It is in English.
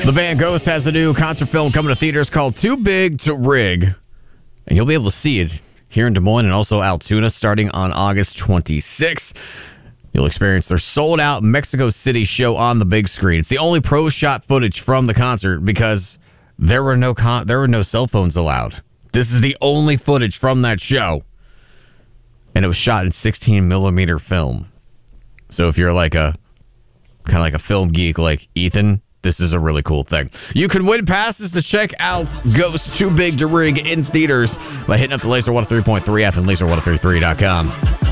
The band Ghost has a new concert film coming to theaters called Too Big to Rig. And you'll be able to see it here in Des Moines and also Altoona starting on August 26th. You'll experience their sold-out Mexico City show on the big screen. It's the only pro shot footage from the concert because there were no cell phones allowed. This is the only footage from that show. And it was shot in 16 millimeter film. So if you're like a kind of like a film geek like Ethan, this is a really cool thing. You can win passes to check out Ghost Too Big to Rig in theaters by hitting up the Laser 103.3 app and laser1033.com.